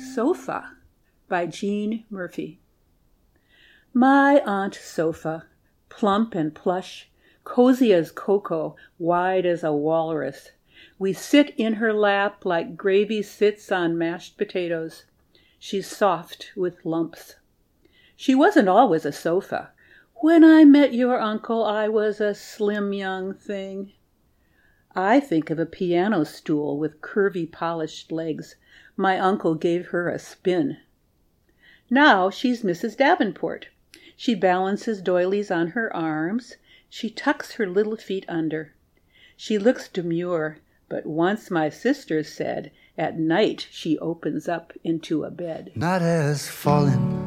Sofa by Jean Murphy. My Aunt Sofa, plump and plush, cozy as cocoa, wide as a walrus. We sit in her lap like gravy sits on mashed potatoes. She's soft with lumps. She wasn't always a sofa. When I met your uncle, I was a slim young thing. I think of a piano stool with curvy polished legs. My uncle gave her a spin. Now she's Mrs. Davenport. She balances doilies on her arms. She tucks her little feet under. She looks demure, but once my sister said, at night she opens up into a bed. Night has fallen